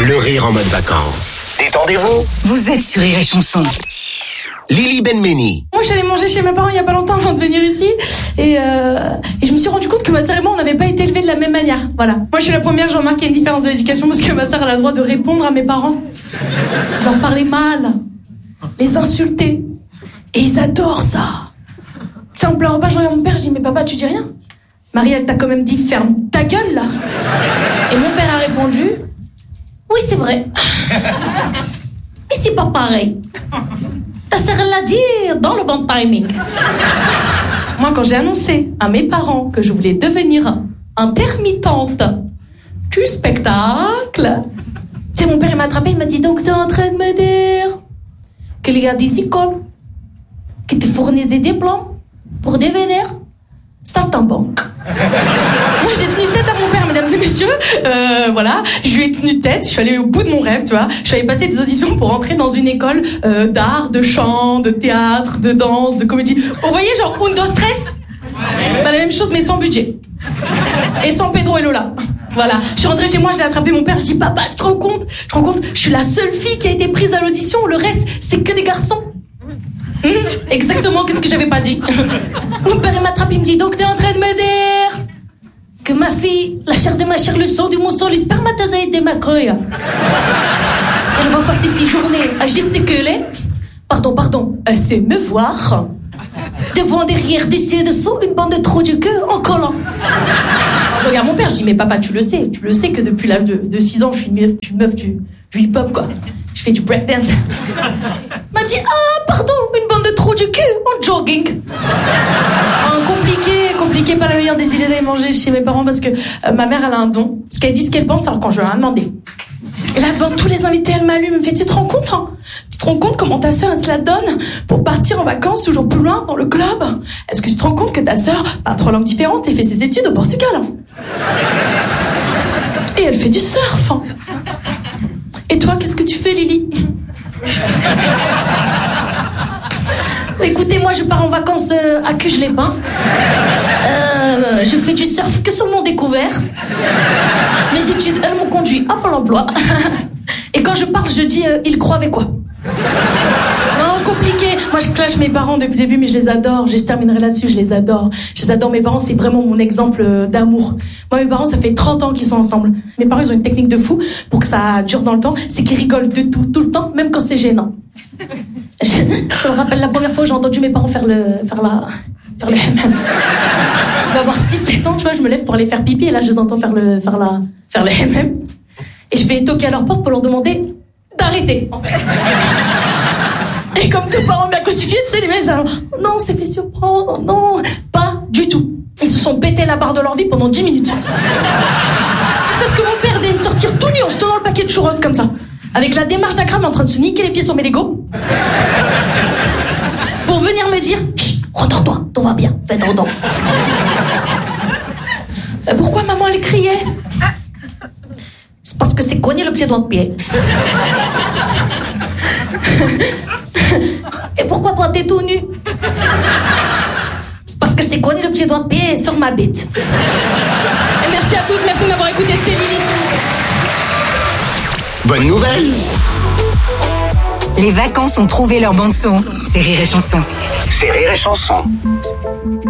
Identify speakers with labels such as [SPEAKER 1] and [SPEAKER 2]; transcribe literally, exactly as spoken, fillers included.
[SPEAKER 1] Le rire en mode vacances. Détendez-vous.
[SPEAKER 2] Vous êtes sur Rire et Chanson.
[SPEAKER 1] Lily Benmeni.
[SPEAKER 3] Moi, je suis allée manger chez mes parents il y a pas longtemps avant de venir ici. Et, euh, et je me suis rendu compte que ma sœur et moi, on n'avait pas été élevés de la même manière. Voilà. Moi, je suis la première, j'ai remarqué une différence de l'éducation parce que ma sœur, elle a le droit de répondre à mes parents. De leur parler mal. Les insulter. Et ils adorent ça. Tu sais, en plein repas, je regarde mon père, je dis, mais papa, tu dis rien? Marie, elle t'a quand même dit, ferme ta gueule, là. Et mon père a répondu, oui, c'est vrai. Et c'est pas pareil. Ta sœur, elle l'a dit dans le bon timing. Moi, quand j'ai annoncé à mes parents que je voulais devenir intermittente du spectacle, tu sais, mon père, il m'a attrapé, il m'a dit, donc t'es en train de me dire qu'il y a des écoles qui te fournissent des diplômes pour devenir saltimbanque. Moi, j'ai tenu tête à mon père, mesdames et messieurs. Euh, voilà, je lui ai tenu tête. Je suis allée au bout de mon rêve, tu vois. Je suis allée passer des auditions pour entrer dans une école euh, d'art, de chant, de théâtre, de danse, de comédie. Vous voyez, genre Undo Stress. Bah, la même chose, mais sans budget. Et sans Pedro et Lola. Voilà. Je suis rentrée chez moi, j'ai attrapé mon père. Je dis, papa, tu te rends compte? Tu te rends compte? Je suis la seule fille qui a été prise à l'audition. Le reste, c'est que des garçons. Mmh, exactement, qu'est-ce que j'avais pas dit. Mon père il m'attrape, il me dit, donc t'es en train de me dire que ma fille, la chair de ma chair, le sang du mon sang, les spermatozoïdes de ma couille, elle va passer ses journées à gesticuler, pardon, pardon, à se me voir, devant, derrière, dessus, dessous, une bande de trous du cul en collant. Je regarde mon père, je dis, mais papa, tu le sais, tu le sais que depuis l'âge de, de six ans, je suis une meuf, une meuf du, du hip-hop, quoi. Je fais du breakdance. M'a dit, ah, pardon, une bande de trous du cul en jogging. Ah, compliqué, compliqué, pas la meilleure des idées d'aller manger chez mes parents parce que euh, ma mère, elle a un don. Ce qu'elle dit, ce qu'elle pense, alors quand je lui ai rien demandé. Et là, devant tous les invités, elle m'allume, elle me fait, tu te rends compte, hein? Tu te rends compte comment ta sœur, elle se la donne pour partir en vacances toujours plus loin dans le club? Est-ce que tu te rends compte que ta sœur parle trois langues différentes et fait ses études au Portugal? Hein? Et elle fait du surf. Hein? Et toi, qu'est-ce que tu fais, Lily? Écoutez, moi, je pars en vacances euh, à Cuges-les-Pins. Euh, je fais du surf que sur mon découvert. Mes études, elles m'ont conduit à Pôle emploi. Et quand je parle, je dis, euh, ils croient avec quoi? Non, compliqué. Moi, je clash mes parents depuis le début, mais je les adore. Je terminerai là-dessus, je les adore. Je les adore, mes parents, c'est vraiment mon exemple d'amour. Moi, mes parents, ça fait trente ans qu'ils sont ensemble. Mes parents, ils ont une technique de fou pour que ça dure dans le temps. C'est qu'ils rigolent de tout, tout le temps, même quand c'est gênant. Je, ça me rappelle la première fois où j'ai entendu mes parents faire le, faire la, faire le M M. Je vais avoir six sept ans, tu vois, je me lève pour aller faire pipi, et là, je les entends faire le, faire la, faire le M M. Et je vais toquer à leur porte pour leur demander d'arrêter, en fait. Et comme tout parent bien constitué, tu sais, les mecs, alors, non, c'est fait surprendre, non, pas du tout. Ils se sont pété la barre de leur vie pendant dix minutes. C'est ce que mon père daigne sortir tout nu en se tenant le paquet de churros comme ça. Avec la démarche d'un crâne en train de se niquer les pieds sur mes Legos. Pour venir me dire, chut, rendors-toi, tout va bien, fais ton don. Euh, pourquoi maman, elle criait? C'est parce que c'est cogné le pied dans le pied. Et pourquoi toi t'es tout nu? C'est parce que c'est cogné le pied droit de pied sur ma bite. Et merci à tous, merci de m'avoir écouté, c'était Lily.
[SPEAKER 1] Bonne nouvelle.
[SPEAKER 2] Les vacances ont trouvé leur bande son. C'est Rire et Chanson.
[SPEAKER 1] C'est Rire et Chanson.